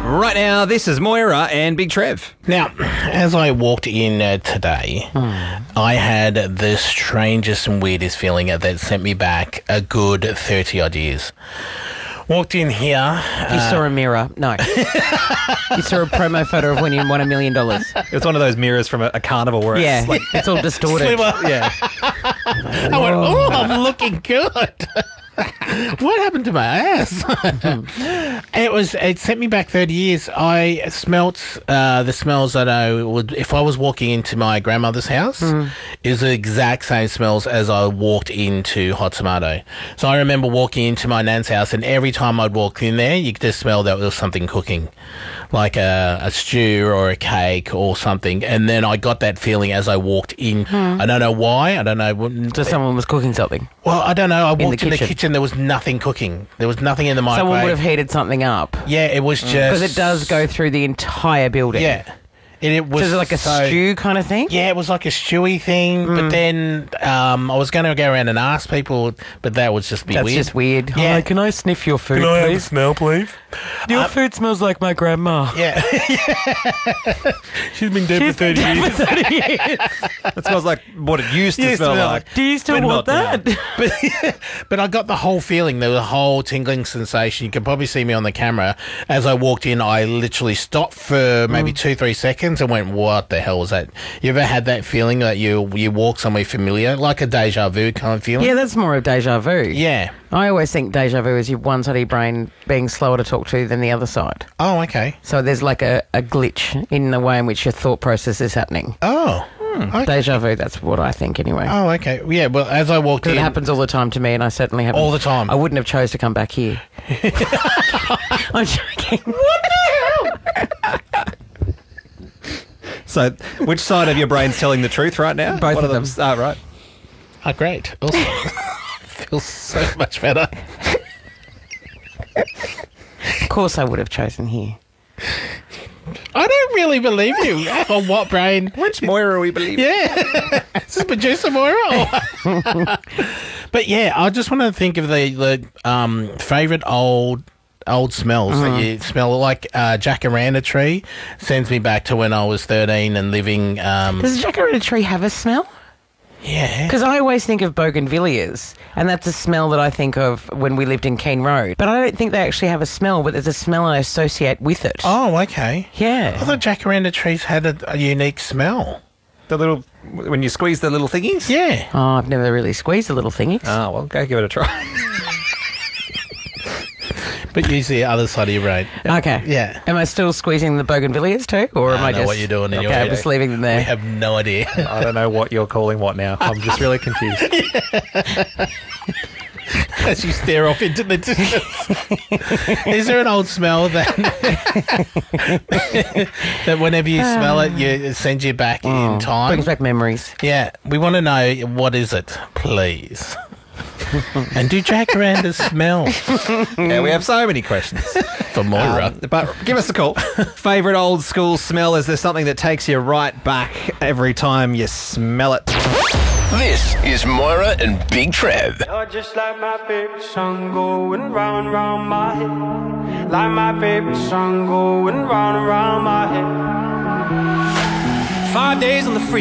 Right now, this is Moira and Big Trev. Now, as I walked in today, I had the strangest and weirdest feeling that sent me back a good 30-odd years. Walked in here. You saw a mirror. No. You saw a promo photo of when you won $1 million. It's one of those mirrors from a carnival where Yeah, it's it's all distorted. Sliver. yeah. I went, oh, I'm looking good. What happened to my ass? It sent me back 30 years. I smelt the smells that I would, if I was walking into my grandmother's house, is the exact same smells as I walked into Hot Tomato. So I remember walking into my nan's house, and every time I'd walk in there, you could just smell that there was something cooking, like a stew or a cake or something. And then I got that feeling as I walked in. I don't know why. I don't know. So someone was cooking something. Well, I don't know. I walked in the kitchen. kitchen. There was nothing cooking. There was nothing in the microwave. Someone would have heated something up. Yeah, it was just... Because it does go through the entire building. Yeah. It was So is it like a stew kind of thing? Yeah, it was like a stewy thing. But then I was going to go around and ask people, but that would just be That's weird. just weird. Yeah. Hi, can I sniff your food, please? smell, please? Your food smells like my grandma. Yeah. She's been dead for 30 years. It smells like what it used to smell like. Do you still But want not that? But I got the whole feeling. There was a whole tingling sensation. You can probably see me on the camera. As I walked in, I literally stopped for maybe 2-3 seconds and went, what the hell was that? You ever had that feeling that you walk somewhere familiar, like a deja vu kind of feeling? Yeah, that's more of deja vu. Yeah. I always think deja vu is your one side of your brain being slower to talk to than the other side. Oh, okay. So there's like a glitch in the way in which your thought process is happening. Oh. Okay. Deja vu, that's what I think anyway. Oh, okay. Yeah, well, as I walked in... It happens all the time to me, and I certainly haven't. All the time. I wouldn't have chose to come back here. I'm joking. What the hell? So, which side of your brain's telling the truth right now? Both One of them. Oh, right. Oh, great. Awesome. Feels so much better. Of course I would have chosen here. I don't really believe you. On what brain? Which Moira are we believing? Yeah. Is this producer Moira? But yeah, I just want to think of the favourite old smells that you smell. Like jacaranda tree sends me back to when I was 13 and living... Does a jacaranda tree have a smell? yeah. Because I always think of bougainvilleas, and that's a smell that I think of when we lived in Keene Road. But I don't think they actually have a smell, but there's a smell I associate with it. Oh, okay. I Yeah. thought jacaranda trees had a unique smell. The little... When you squeeze the little thingies? Yeah. Oh, I've never really squeezed the little thingies. Oh, well, go give it a try. But use the other side of your brain. Okay. Yeah. Am I still squeezing the bougainvilleas too? Or am I I know just... what you're doing in your Okay, I'm head. just leaving them there. We have no idea. I don't know what you're calling what now. I'm just really confused. As you stare off into the distance. Is there an old smell that that whenever you smell it, it sends you back in time? Brings back memories. Yeah, we want to know, what is it, please? And do jacarandas smell? Yeah, we have so many questions. For Moira. But give us a call. Favourite old school smell? Is there something that takes you right back every time you smell it? This is Moira and Big Trev. You're just like my favorite song going round and round my head. Like my favorite song going round and round my head. 5 days on the free.